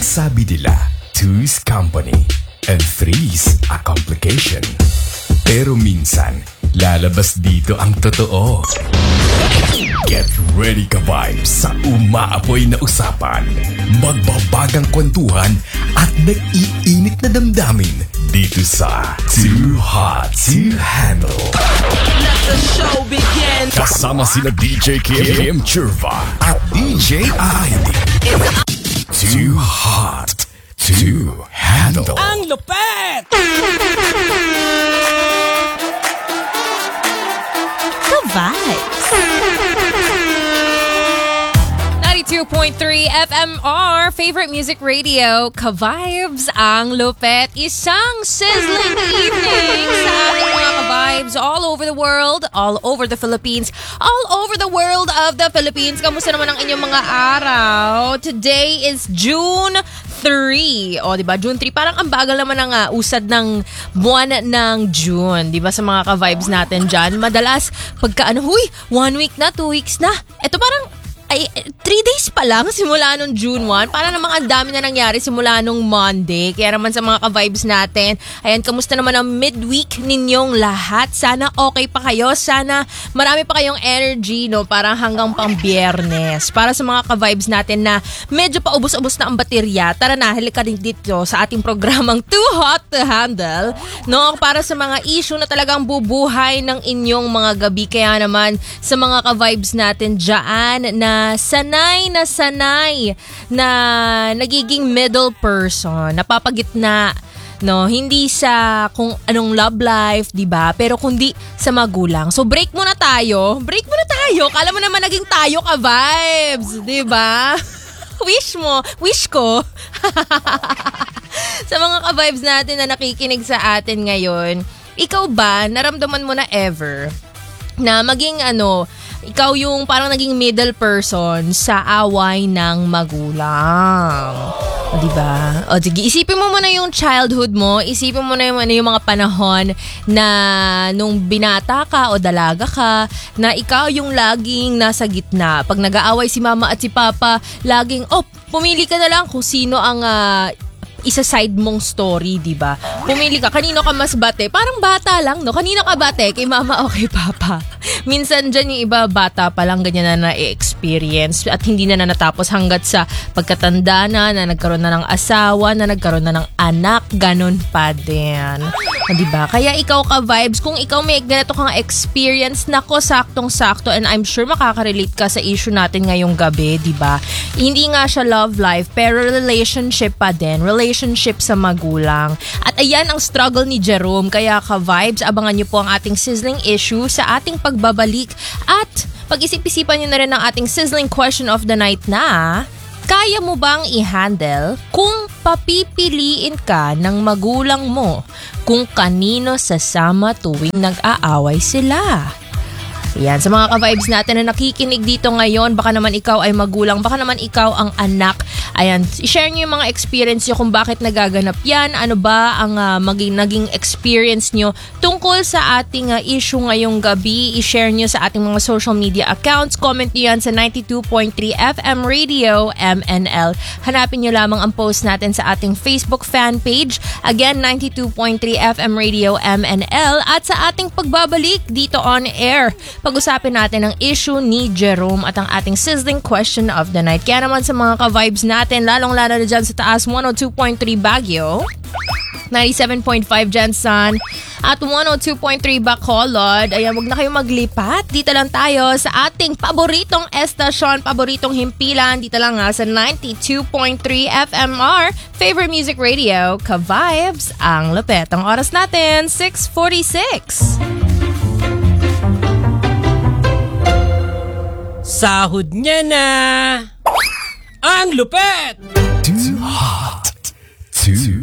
Ang sabi nila, two's company and three's a complication. Pero minsan, lalabas dito ang totoo. Get ready ka vibes sa umaapoy na usapan, magbabagang kwentuhan at nag-iinit na damdamin dito sa Too Hot to Handle. Let the show begin. Kasama sina DJ Kim Churva at DJ Ivy. Too Hot to Handle. Ang lupet! Ka-vibes. 92.3 FMR, favorite music radio, Ka-vibes, ang lupet. Isang sizzling evening sa ating mga ka-vibes all over the world, all over the Philippines, all over the world of the Philippines. Kamusta naman ang inyong mga araw? Today is June 3. O, diba? June 3. Parang ang bagal naman ang usad ng buwan ng June. Diba? Sa mga ka-vibes natin dyan. Madalas, pagka 1 week na, 2 weeks na. Ito parang 3 days pa lang simula nung June 1. Para namang ang dami na nangyari simula nung Monday. Kaya naman sa mga ka-vibes natin, ayan, kamusta naman ang midweek ninyong lahat? Sana okay pa kayo. Sana marami pa kayong energy, no? Parang hanggang pang Biyernes. Para sa mga ka-vibes natin na medyo paubos-ubos na ang baterya, tara na, halika din dito sa ating programang Too Hot to Handle, no? Para sa mga issue na talagang bubuhay ng inyong mga gabi. Kaya naman sa mga ka-vibes natin dyan na sanay na nagiging middle person, napapagitna, no, hindi sa kung anong love life, 'di ba? Pero kundi sa magulang. So break muna tayo. Kala mo naman naging tayo ka vibes, 'di ba? Wish ko. Sa mga ka-vibes natin na nakikinig sa atin ngayon, ikaw ba naramdaman mo na ever na maging ikaw yung parang naging middle person sa away ng magulang? O, diba? O, sige, isipin mo muna yung childhood mo. Isipin mo na yung mga panahon na nung binata ka o dalaga ka, na ikaw yung laging nasa gitna. Pag nag-aaway si mama at si papa, laging, pumili ka na lang kung sino ang isa-side mong story, diba? Pumili ka, kanino ka mas bate? Parang bata lang, no? Kanino ka bate? Kay mama o kay papa? Minsan dyan yung iba, bata pa lang ganyan na na-experience at hindi na natapos hanggat sa pagkatanda na nagkaroon na ng asawa, na nagkaroon na ng anak, ganun pa din. O, diba? Kaya ikaw ka-vibes, kung ikaw may ganito kang experience, nako, saktong-sakto, and I'm sure makaka-relate ka sa issue natin ngayong gabi, diba? Hindi nga siya love life, pero relationship pa din. Relationship sa magulang. At ayan ang struggle ni Jerome. Kaya ka-vibes, abangan niyo po ang ating sizzling issue sa ating pagbabalik. At pag-isip-isipan niyo na rin ang ating sizzling question of the night na, kaya mo bang i-handle kung papipiliin ka ng magulang mo kung kanino sasama tuwing nag-aaway sila? Yan, sa mga ka-vibes natin na nakikinig dito ngayon, baka naman ikaw ay magulang, baka naman ikaw ang anak. Ayan, i-share nyo yung mga experience nyo kung bakit nagaganap yan. Ano ba ang naging experience nyo tungkol sa ating issue ngayong gabi. I-share nyo sa ating mga social media accounts. Comment nyo yan sa 92.3 FM Radio MNL. Hanapin nyo lamang ang post natin sa ating Facebook fan page. Again, 92.3 FM Radio MNL. At sa ating pagbabalik dito on air, pag-usapin natin ang issue ni Jerome at ang ating sizzling question of the night. Kaya naman sa mga ka-vibes natin, lalong-lalo na dyan sa taas, 102.3 Baguio, 97.5 Jensen, at 102.3 Bacolod. Ayan, wag na kayong maglipat. Dito lang tayo sa ating paboritong estasyon, paboritong himpilan. Dito lang sa 92.3 FMR, favorite music radio, Ka-vibes, ang lupet. Ang oras natin, 6:46. Sahod niya na! Ang lupet! Too hot to